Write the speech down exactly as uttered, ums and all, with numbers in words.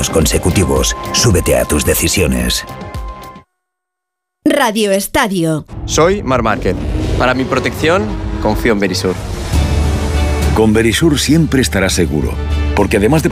años consecutivos. Súbete a tus decisiones. Radio Estadio. Soy Mar Márquez. Para mi protección, confío en Verisur. Con Verisur siempre estarás seguro, porque además de